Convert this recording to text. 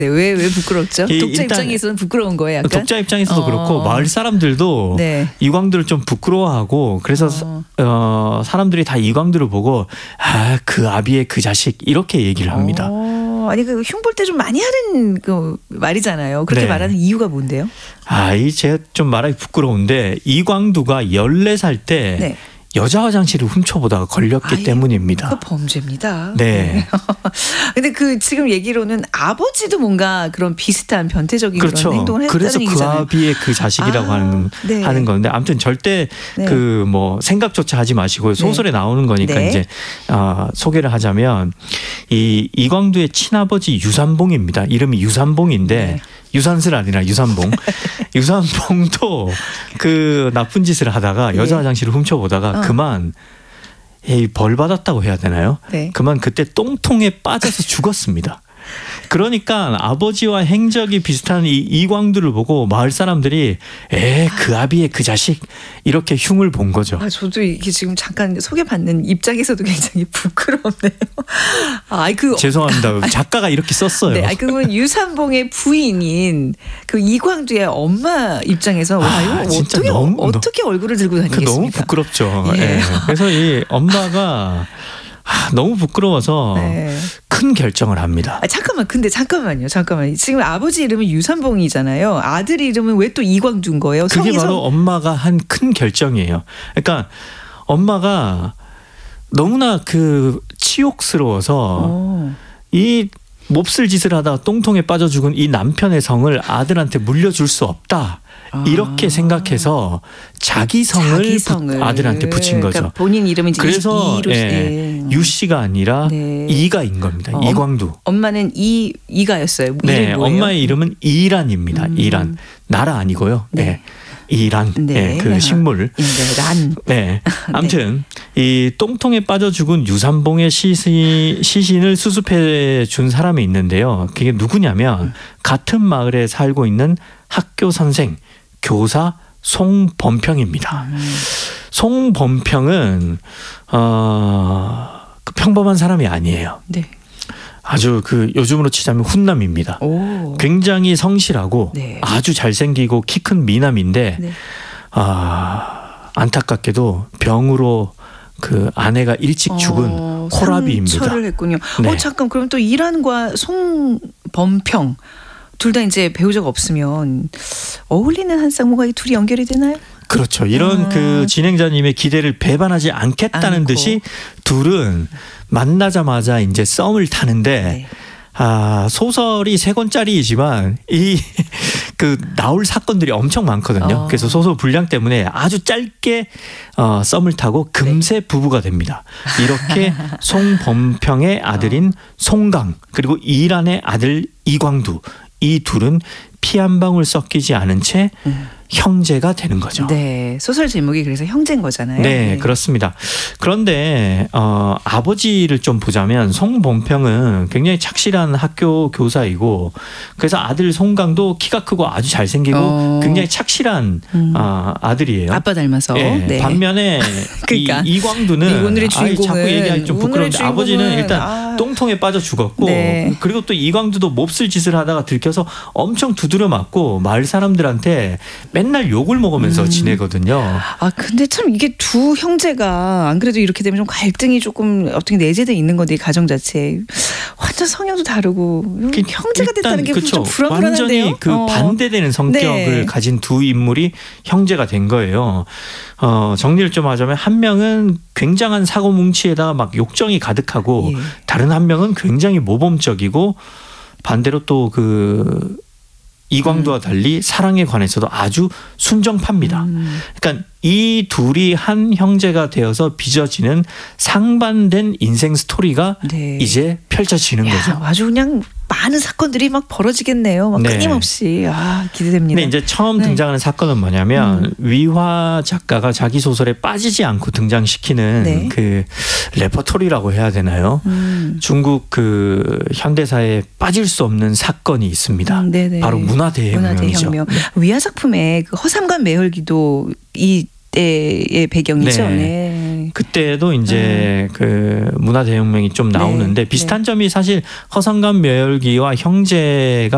네, 왜 부끄럽죠? 독자 입장에서는 부끄러운 거예요, 약간? 독자 입장에서도 그렇고 마을 사람들도 네. 이광두를 좀 부끄러워하고 그래서 사람들이 다 이광두를 보고 그 아비의 그 자식 이렇게 얘기를 합니다. 아니 그 흉볼 때 좀 많이 하는 그 말이잖아요. 그렇게 네. 말하는 이유가 뭔데요? 이 제가 좀 말하기 부끄러운데 이광두가 14살 때 네. 여자 화장실을 훔쳐보다가 걸렸기 때문입니다. 그 범죄입니다. 네. 근데 그 지금 얘기로는 아버지도 뭔가 그런 비슷한 변태적인 그렇죠. 그런 행동을 했다는 그래서 얘기잖아요. 그 아비의 그 자식이라고 네. 하는 건데 아무튼 절대 네. 그 뭐 생각조차 하지 마시고 소설에 나오는 거니까 네. 이제 소개를 하자면 이광두의 친아버지 유산봉입니다. 이름이 유산봉인데 네. 유산슬 아니라 유산봉. 유산봉도 그 나쁜 짓을 하다가 여자 화장실을 훔쳐보다가 그만 벌 받았다고 해야 되나요? 네. 그만 그때 똥통에 빠져서 죽었습니다. 그러니까 아버지와 행적이 비슷한 이광두를 보고 마을 사람들이 그 아비의 그 자식 이렇게 흉을 본 거죠. 저도 이게 지금 잠깐 소개받는 입장에서도 굉장히 부끄럽네요. 죄송합니다. 작가가 이렇게 썼어요. 네, 그러면 유산봉의 부인인 그 이광두의 엄마 입장에서 진짜 어떻게 얼굴을 들고 다니겠습니까? 너무 부끄럽죠. 예. 네. 그래서 이 엄마가 너무 부끄러워서 큰 결정을 합니다. 잠깐만요. 지금 아버지 이름은 유산봉이잖아요. 아들 이름은 왜 또 이광두인 거예요? 그게 바로 엄마가 한 큰 결정이에요. 그러니까 엄마가 너무나 그 치욕스러워서 이 몹쓸 짓을 하다가 똥통에 빠져 죽은 이 남편의 성을 아들한테 물려줄 수 없다. 이렇게 생각해서 자기 성을 아들한테 붙인 거죠. 그러니까 본인 이름은 이제 그래서 유 씨가 아니라 이가인 겁니다. 이광두. 엄마는 이가였어요. 네, 엄마의 이름은 이란입니다. 이란. 나라 아니고요. 네. 이란, 그 식물. 란. 네. 아무튼 이 똥통에 빠져 죽은 유산봉의 시신을 수습해 준 사람이 있는데요. 그게 누구냐면 같은 마을에 살고 있는 학교 선생, 교사 송범평입니다. 송범평은 평범한 사람이 아니에요. 네. 아주 그 요즘으로 치자면 훈남입니다. 굉장히 성실하고 아주 잘생기고 키 큰 미남인데 안타깝게도 병으로 그 아내가 일찍 죽은 호라비입니다. 상처를 했군요. 잠깐 그럼 또 이란과 송범평 둘 다 이제 배우자가 없으면 어울리는 한 쌍무가 이 둘이 연결이 되나요? 그렇죠. 이런 그 진행자님의 기대를 배반하지 않겠다는 듯이 둘은 만나자마자 이제 썸을 타는데 소설이 3권짜리이지만 그 나올 사건들이 엄청 많거든요. 그래서 소설 분량 때문에 아주 짧게 썸을 타고 금세 부부가 됩니다. 이렇게 송범평의 아들인 송강 그리고 이란의 아들 이광두 이 둘은 피 한 방울 섞이지 않은 채 형제가 되는 거죠. 네, 소설 제목이 그래서 형제인 거잖아요. 네, 그렇습니다. 그런데 아버지를 좀 보자면 송범평은 굉장히 착실한 학교 교사이고 그래서 아들 송강도 키가 크고 아주 잘생기고 굉장히 착실한 아들이에요. 아빠 닮아서. 네. 반면에 그러니까. 이광두는 오늘의 주인공은 자꾸 얘기하기 좀 부끄러운데 아버지는 일단 똥통에 빠져 죽었고 그리고 또 이광두도 몹쓸 짓을 하다가 들켜서 엄청 두드려 맞고 마을 사람들한테 맨날 욕을 먹으면서 지내거든요. 근데 참 이게 두 형제가 안 그래도 이렇게 되면 좀 갈등이 조금 어떻게 내재돼 있는 건데 이 가정 자체에 완전 성향도 다르고 형제가 됐다는 게 좀 불안불안한데요. 완전히 그 반대되는 성격을 가진 두 인물이 형제가 된 거예요. 정리를 좀 하자면 한 명은 굉장한 사고 뭉치에다가 막 욕정이 가득하고 다른 한 명은 굉장히 모범적이고 반대로 또 그 이광두와 달리 사랑에 관해서도 아주 순정파입니다. 그러니까 이 둘이 한 형제가 되어서 빚어지는 상반된 인생 스토리가 이제 펼쳐지는 거죠. 아주 그냥 많은 사건들이 막 벌어지겠네요. 막 끊임없이. 기대됩니다. 근데 이제 처음 등장하는 사건은 뭐냐면 위화 작가가 자기 소설에 빠지지 않고 등장시키는 그 레퍼토리라고 해야 되나요? 중국 그 현대사에 빠질 수 없는 사건이 있습니다. 바로 문화대혁명이죠. 위화 작품의 그 허삼관 매혈기도 이때의 배경이죠. 그때도 이제 그 문화대혁명이 좀 나오는데 비슷한 점이 사실 허삼관 매혈기와 형제가